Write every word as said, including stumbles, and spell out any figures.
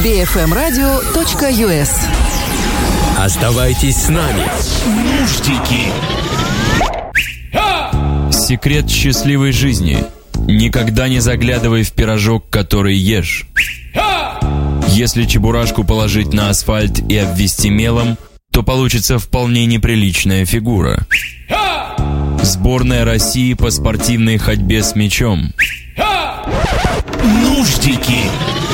би эф эм радио точка ю эс. Оставайтесь с нами. Нуждики. Секрет счастливой жизни. Никогда не заглядывай в пирожок, который ешь. Если чебурашку положить на асфальт и обвести мелом, то получится вполне неприличная фигура. Сборная России по спортивной ходьбе с мячом. Нуждики.